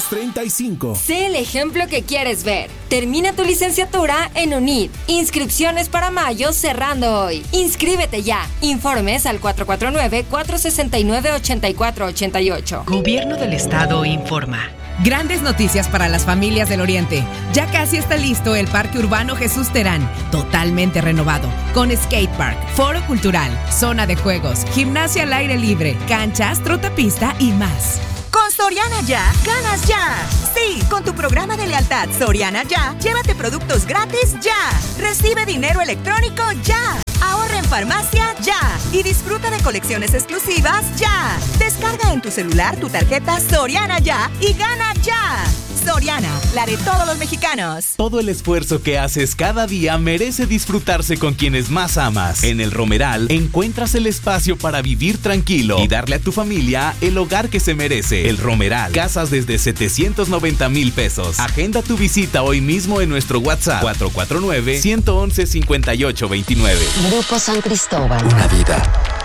235. Sé el ejemplo que quieres ver. Termina tu licenciatura en UNID. Inscripciones para mayo cerrando hoy. Inscríbete ya. Informes al 449-469-8488. Gobierno del Estado informa. Grandes noticias para las familias del Oriente. Ya casi está listo el Parque Urbano Jesús Terán, totalmente renovado, con skatepark, foro cultural, zona de juegos, gimnasia al aire libre, canchas, trotapista y más. Con Soriana Ya, ganas ya. Sí, con tu programa de lealtad Soriana Ya, llévate productos gratis ya. Recibe dinero electrónico ya. Ahorra en farmacia ya. Y disfruta de colecciones exclusivas ya. Descarga en tu celular tu tarjeta Soriana Ya y gana ya. Soriana, la de todos los mexicanos. Todo el esfuerzo que haces cada día merece disfrutarse con quienes más amas. En El Romeral encuentras el espacio para vivir tranquilo y darle a tu familia el hogar que se merece. El Romeral, casas desde 790,000 pesos. Agenda tu visita hoy mismo en nuestro WhatsApp 449-111-5829. Grupo San Cristóbal. Una vida,